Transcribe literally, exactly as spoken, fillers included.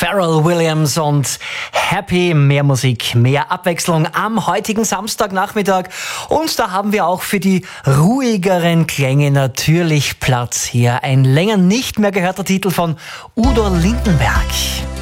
Pharrell Williams und Happy. Mehr Musik, mehr Abwechslung am heutigen Samstagnachmittag. Und da haben wir auch für die ruhigeren Klänge natürlich Platz hier. Ein länger nicht mehr gehörter Titel von Udo Lindenberg.